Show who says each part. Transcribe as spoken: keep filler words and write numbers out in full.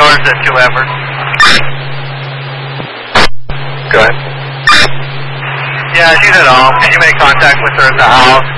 Speaker 1: yours at two Everett.
Speaker 2: Go ahead.
Speaker 1: Yeah, she's at home. Can you make contact with her at the house?